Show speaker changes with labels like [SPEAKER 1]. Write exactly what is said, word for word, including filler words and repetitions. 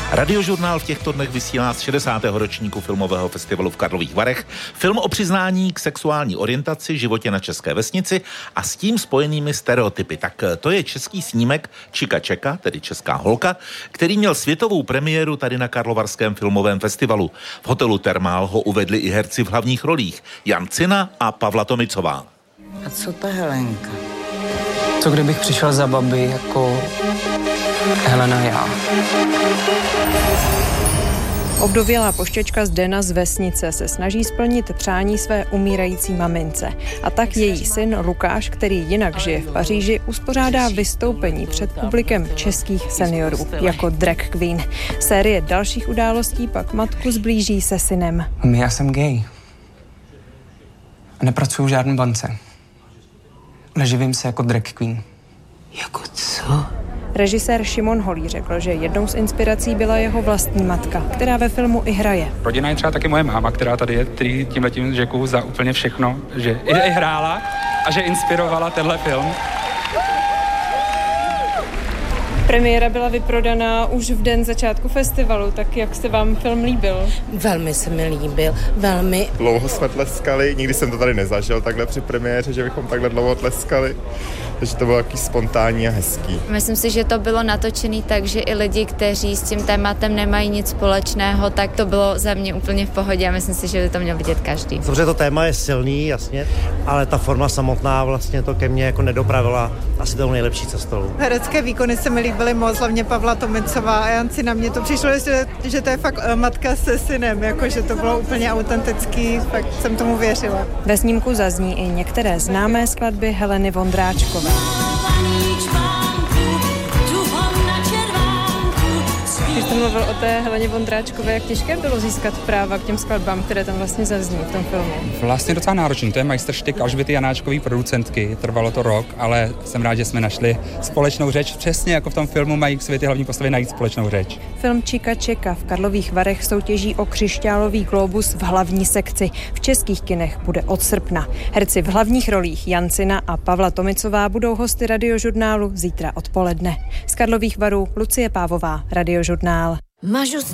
[SPEAKER 1] Radiožurnál v těchto dnech vysílá z šedesátého ročníku filmového festivalu v Karlových Varech film o přiznání k sexuální orientaci, životě na české vesnici a s tím spojenými stereotypy. Tak to je český snímek Čika Čeka, tedy Česká holka, který měl světovou premiéru tady na Karlovarském filmovém festivalu. V hotelu Thermal ho uvedli i herci v hlavních rolích Jan Cina a Pavla Tomicová.
[SPEAKER 2] A co ta Helenka?
[SPEAKER 3] Co kdybych přišel za babi jako Helena já?
[SPEAKER 4] Ovdovělá pošťačka Zdena z vesnice se snaží splnit přání své umírající mamince. A tak její syn Lukáš, který jinak žije v Paříži, uspořádá vystoupení před publikem českých seniorů jako drag queen. Série dalších událostí pak matku zblíží se synem.
[SPEAKER 3] Já jsem gay. A nepracuju v žádné bance. Ale živím se jako drag queen.
[SPEAKER 2] Jako co?
[SPEAKER 4] Režisér Šimon Holý řekl, že jednou z inspirací byla jeho vlastní matka, která ve filmu i hraje.
[SPEAKER 5] Rodina je třeba taky moje máma, která tady je, který tímhletím děkuju za úplně všechno, že i, i hrála a že inspirovala tenhle film.
[SPEAKER 4] Premiéra byla vyprodaná už v den začátku festivalu, tak jak se vám film líbil?
[SPEAKER 2] Velmi se mi líbil, velmi.
[SPEAKER 6] Dlouho jsme tleskali, nikdy jsem to tady nezažil takhle při premiéře, že bychom takhle dlouho tleskali, takže to bylo takový spontánní a hezký.
[SPEAKER 7] Myslím si, že to bylo natočený tak, že i lidi, kteří s tím tématem nemají nic společného, tak to bylo za mě úplně v pohodě a myslím si, že by to měl vidět každý.
[SPEAKER 8] Dobře, to téma je silný, jasně, ale ta forma samotná vlastně to ke mně jako nedopravila asi tou nejlepší cestou.
[SPEAKER 9] Herecké výkony se mi líbily moc, hlavně Pavla Tomicová a Jan Cina. Mně to přišlo, že, že to je fakt matka se synem, jakože to bylo úplně autentický, fakt jsem tomu věřila.
[SPEAKER 4] Ve snímku zazní i některé známé skladby Heleny Vondráčkové. Když jste mluvil o té Heleně Vondráčkové, jak těžké bylo získat práva k těm skladbám, které tam vlastně zazní v tom filmu?
[SPEAKER 5] Vlastně docela náročný, to je majstrštyk Alžběty Janáčkový producentky, trvalo to rok, ale jsem rád, že jsme našli společnou řeč, přesně jako v tom filmu mají k světy hlavní postavy najít společnou řeč.
[SPEAKER 4] Film Čika Čeka v Karlových Varech soutěží o křišťálový glóbus v hlavní sekci. V českých kinech bude od srpna. Herci v hlavních rolích Jan Cina a Pavla Tomicová budou hosty Radiožurnálu zítra odpoledne. Z Karlových Varů Lucie Pávová, Radiožurnál.